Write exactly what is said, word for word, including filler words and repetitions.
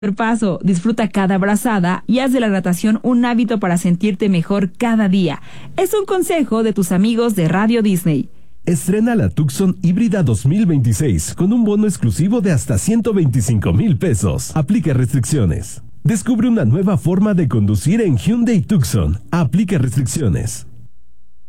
paso, disfruta cada brazada y haz de la natación un hábito para sentirte mejor cada día. Es un consejo de tus amigos de Radio Disney. Estrena la Tucson híbrida dos mil veintiséis con un bono exclusivo de hasta ciento veinticinco mil pesos. Aplica restricciones. Descubre una nueva forma de conducir en Hyundai Tucson. Aplica restricciones.